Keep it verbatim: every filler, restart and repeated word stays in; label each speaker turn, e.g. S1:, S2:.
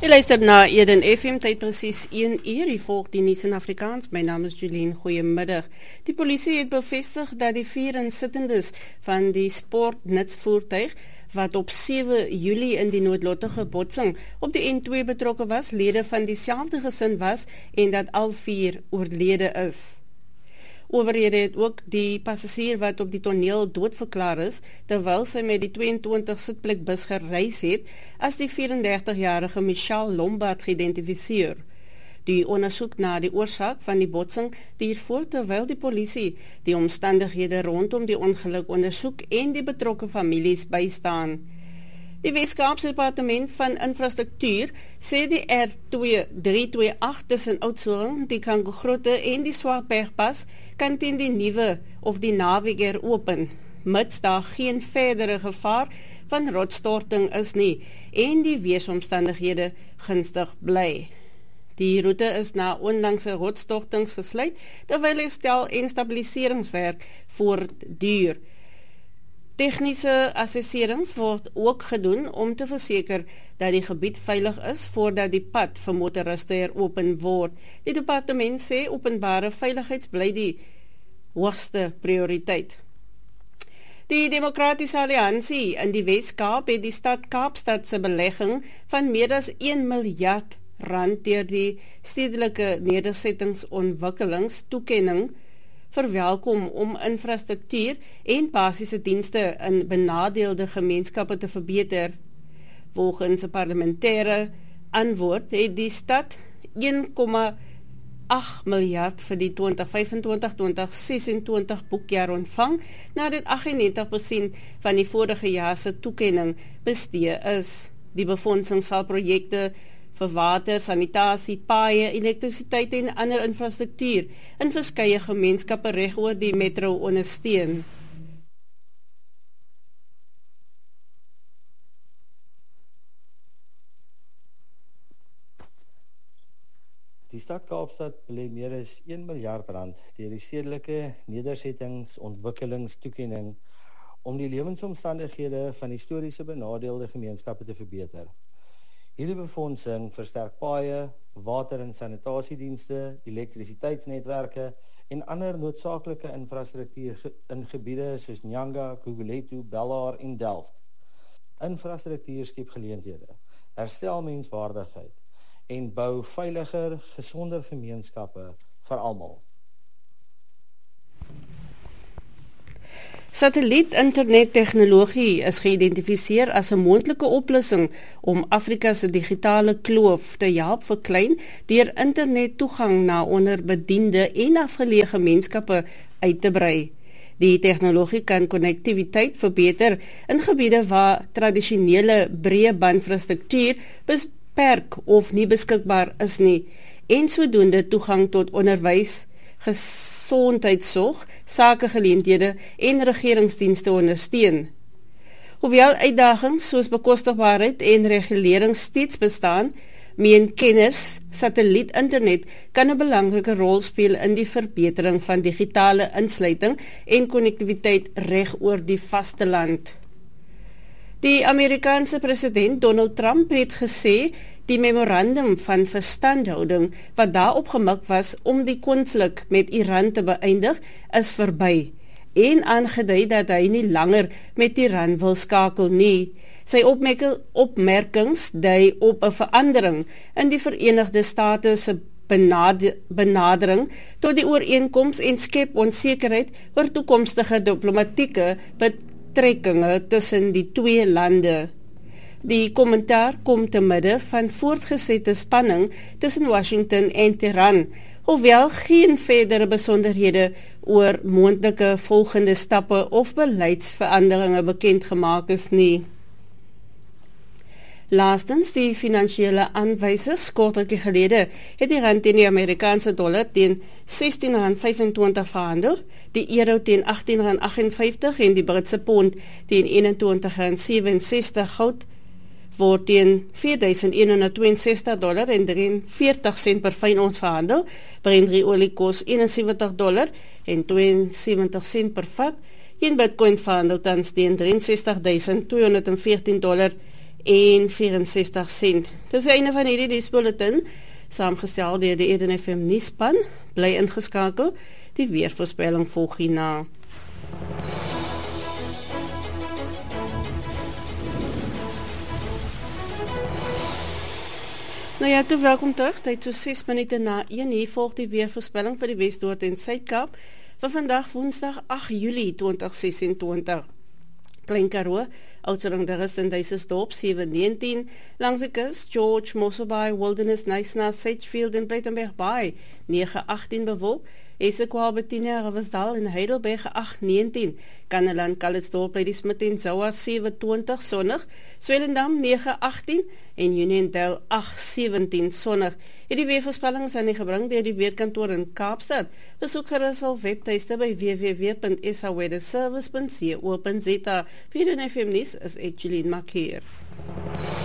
S1: Je luistert na Eden F M, tyd presies een uur, die volg die nuus in Afrikaans. My naam is Julien, goeiemiddag. Die polisie het bevestig dat die vier insittendes van die sportnutsvoertuig, wat op sewe Julie in die noodlottige botsing op die N twee betrokke was, lede van dieselfde gesin was en dat al vier oorlede is. Owerhede het ook die passasier wat op die toneel doodverklaar is, terwyl sy met die tweeëntwintig sitplek bus gereis het, as die vyf-en-dertig-jarige Michelle Lombard geïdentifiseer. Die ondersoek na die oorsaak van die botsing duur voort terwyl die polisie die omstandighede rondom die ongeluk ondersoek en die betrokke families bystaan. Die Wes-Kaapse Departement van Infrastruktuur sê die R twee drie twee agt tussen Oudtshoorn, die Kankergrotte en die Swartbergpas kan teen die nuwe of die naweek heropen, mits daar geen verdere gevaar van rotsstorting is nie en die weersomstandighede gunstig bly. Die route is na onlangse rotsstortings gesluit, terwyl herstel en stabiliseringswerk voortduur. Tegniese assesserings word ook gedoen om te verseker dat die gebied veilig is voordat die pad vir motoriste heropen word. Die departement sê openbare veiligheids bly die hoogste prioriteit. Die Demokratiese Alliansie in die Wes-Kaap het die stad Kaapstad se belegging van meer as een miljard rand deur die stedelike nedersettingsontwikkelingstoekenning verwelkom om infrastruktuur en basiese dienste in benadeelde gemeenskappe te verbeter. Volgens 'n parlementêre antwoord het die stad een komma agt miljard vir die twintig vyfentwintig twintig sesentwintig boekjaar ontvang, nadat agt en negentig persent van die vorige jaar se toekenning bestee is. Die befondsing sal projekte vir water, sanitasie, paaie, elektrisiteit en ander infrastruktuur in verskeie gemeenskappe regoor die metro ondersteun.
S2: Die stad Kaapstad belê meer as een miljard rand deur die stedelike nedersettingsontwikkelingstoekenning om die lewensomstandighede van historiese benadeelde gemeenskappe te verbeter. Hierdie befondsing versterk paaie, water- en sanitasiedienste, elektrisiteitsnetwerke en ander noodsaaklike infrastruktuur in gebiede soos Nyanga, Guguletu, Bellaar en Delft. Infrastruktuur skep geleenthede, herstel menswaardigheid en bou veiliger, gesonder gemeenskappe vir almal.
S1: Satelliet-internettegnologie is geïdentifiseer as 'n moontlike oplossing om Afrika se digitale kloof te help verklein deur internettoegang na onderbediende en afgeleë gemeenskappe uit te brei. Die tegnologie kan konnektiwiteit verbeter in gebiede waar tradisionele breëbandinfrastruktuur beperk of nie beskikbaar is nie, en sodoende toegang tot onderwys, gesondheidsorg, sakegeleenthede en regeringsdienste ondersteun. Hoewel uitdagings soos bekostigbaarheid en regulering steeds bestaan, meen kenners satelliet-internet kan 'n belangrike rol speel in die verbetering van digitale insluiting en konnektiwiteit reg oor die vasteland. Die Amerikaanse president Donald Trump het gesê die memorandum van verstandhouding wat daarop gemik was om die konflik met Iran te beëindig, is verby en aangedui dat hy nie langer met Iran wil skakel nie. Sy opmerkings dui op 'n verandering in die Verenigde State se benad- benadering tot die ooreenkoms en skep onsekerheid oor toekomstige diplomatieke betrekkinge tussen die twee lande. Die kommentaar kom te midde van voortgesette spanning tussen Washington en Teheran, hoewel geen verdere besonderhede oor moontlike volgende stappe of beleidsveranderinge bekend gemaak is nie. Laastens, die finansiële aanwysers kort rukkie gelede het die rand teen die Amerikaanse dollar teen sestien rand vyfentwintig verhandel, die euro teen agttien rand agt-en-vyftig en die Britse pond teen eenentwintig rand sewe-en-sestig, goud word teen vier duisend honderdtweeënsestig dollar en drieënveertig sent per fyn ons verhandel, Brent olie kos eenensewentig dollar en tweeënsewentig sent per vat, en Bitcoin verhandel tans teen drieënsestig duisend tweehonderdveertien dollar en vierensestig sent. Dis die einde van hierdie nuusbulletin, saamgestel deur die Eden F M nuusspan. Bly ingeskakel, die weervoorspelling volg hierna. Nou ja, toe welkom terug, tyd so ses minute na een, hier volg die weervoorspelling vir die Wes-Noord en Suid-Kaap vir vandag Woensdag agt Julie tweeduisend sesentwintig. Klein Karoo, Oudtshoorn-Durres en Duisendorp sewe negentien, langs die kus George, Mosselbaai, Wilderness, Knysna, Sedgefield en Plettenberg Bay nege agtien bewolk, Esekwal, Betinia, Riversdal en Heidelberg agt negentien, Kannaland, Calitzdorp, Ladysmith en Zouar sewe twintig sonnig, Swellendam nege agtien en Uniondale agt sewentien sonnig. Hierdie weervoorspelling is aan die gebring deur die Weerkantoor in Kaapstad. Besoek gerus al webtuiste by w w w punt s a weather service punt co punt za. Vir die F M nuus is Ed Jeline Markeer.